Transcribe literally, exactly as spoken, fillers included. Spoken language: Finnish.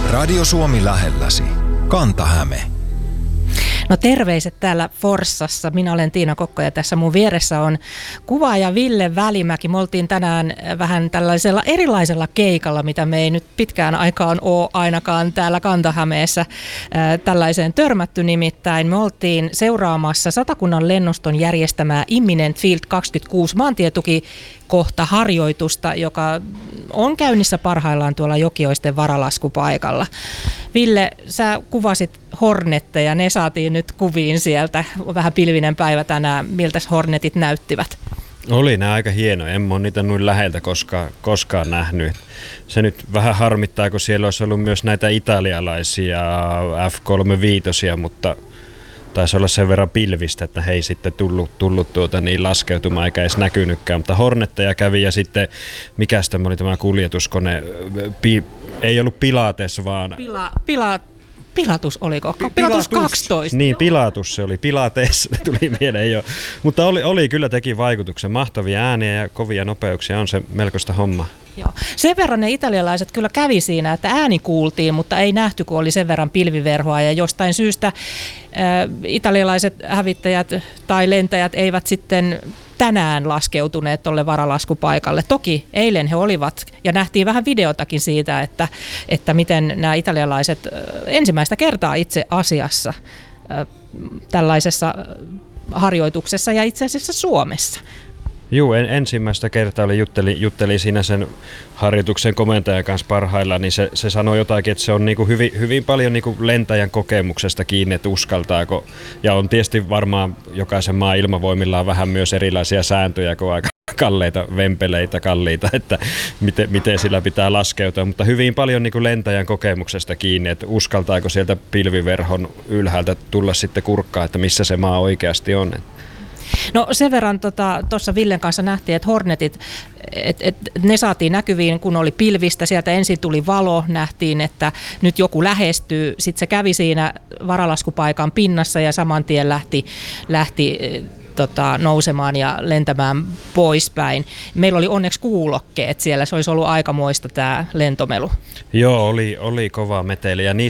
Radio Suomi lähelläsi. Kanta-Häme. No terveiset täällä Forssassa. Minä olen Tiina Kokko ja tässä mun vieressä on kuvaaja Ville Välimäki. Me oltiin tänään vähän tällaisella erilaisella keikalla, mitä me ei nyt pitkään aikaan ole ainakaan täällä Kanta-Hämeessä äh, tällaiseen törmätty nimittäin. Me oltiin seuraamassa Satakunnan lennoston järjestämää Imminent Field kaksikymmentäkuusi maantietukikohta harjoitusta, joka on käynnissä parhaillaan tuolla Jokioisten varalaskupaikalla. Ville, sä kuvasit Hornetteja, ne saatiin nyt kuviin sieltä. Vähän pilvinen päivä tänään. Miltä Hornetit näyttivät? Oli ne aika hienoja. En ole niitä noin läheltä koskaan, koskaan nähnyt. Se nyt vähän harmittaa, kun siellä olisi ollut myös näitä italialaisia F kolmekymmentäviisi, mutta taisi olla sen verran pilvistä, että he ei sitten tullut, tullut tuota niin laskeutumaan eikä edes näkynytkään. Mutta Hornetteja kävi ja sitten, mikäs tämä oli tämä kuljetuskone, Pi, ei ollut Pilates, vaan... Pila, pila, Pilatus oliko? Pilatus, Pilatus kaksitoista. Niin, Pilatus se oli. Pilates tuli mieleen jo. Mutta oli, oli kyllä teki vaikutuksen. Mahtavia ääniä ja kovia nopeuksia on se melkoista homma. Joo. Sen verran ne italialaiset kyllä kävi siinä, että ääni kuultiin, mutta ei nähty, kun oli sen verran pilviverhoa. Ja jostain syystä äh, italialaiset hävittäjät tai lentäjät eivät sitten tänään laskeutuneet tuolle varalaskupaikalle. Toki eilen he olivat, ja nähtiin vähän videotakin siitä, että, että miten nämä italialaiset ensimmäistä kertaa itse asiassa äh, tällaisessa harjoituksessa ja itse asiassa Suomessa. Juu, en, ensimmäistä kertaa oli jutteli, jutteli siinä sen harjoituksen komentajan kanssa parhaillaan, niin se, se sanoi jotakin, että se on niinku hyvin, hyvin paljon niinku lentäjän kokemuksesta kiinni, että uskaltaako. Ja on tietysti varmaan jokaisen maan ilmavoimilla on vähän myös erilaisia sääntöjä, kun aika kalleita vempeleitä, kalliita, että miten, miten sillä pitää laskeutua. Mutta hyvin paljon niinku lentäjän kokemuksesta kiinni, että uskaltaako sieltä pilviverhon ylhäältä tulla sitten kurkkaa, että missä se maa oikeasti on. No sen verran tuossa tota, Villen kanssa nähtiin, että Hornetit, et, et, ne saatiin näkyviin, kun oli pilvistä. Sieltä ensin tuli valo, nähtiin, että nyt joku lähestyy. Sitten se kävi siinä varalaskupaikan pinnassa ja saman tien lähti, lähti tota, nousemaan ja lentämään poispäin. Meillä oli onneksi kuulokkeet siellä, se olisi ollut aikamoista tämä lentomelu. Joo, oli, oli kova meteli ja niistä